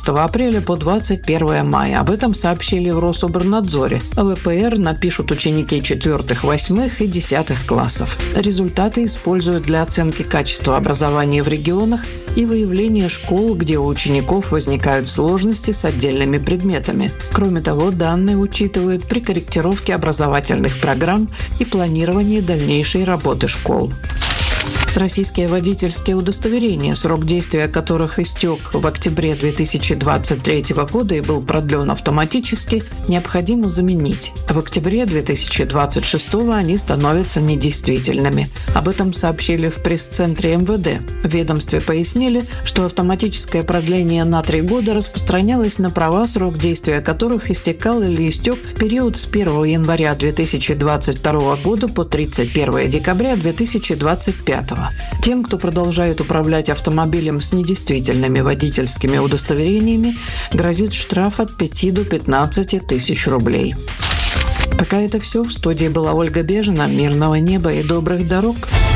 15 апреля по 21 мая. Об этом сообщили в Рособорнадзоре. ВПР напишут ученики 4, 8 и 10 классов. Результаты используют для оценки качества образования в регионах и выявления школ, где у учеников возникают сложности с отдельными предметами. Кроме того, данные учитывают при корректировке образовательных программ и планировании дальнейшей работы школ. Российские водительские удостоверения, срок действия которых истек в октябре 2023 года и был продлен автоматически, необходимо заменить. В октябре 2026 они становятся недействительными. Об этом сообщили в пресс-центре МВД. В ведомстве пояснили, что автоматическое продление на 3 года распространялось на права, срок действия которых истекал или истек в период с 1 января 2022 года по 31 декабря 2025. Тем, кто продолжает управлять автомобилем с недействительными водительскими удостоверениями, грозит штраф от 5 до 15 тысяч рублей. Пока это все. В студии была Ольга Бежина. Мирного неба и добрых дорог.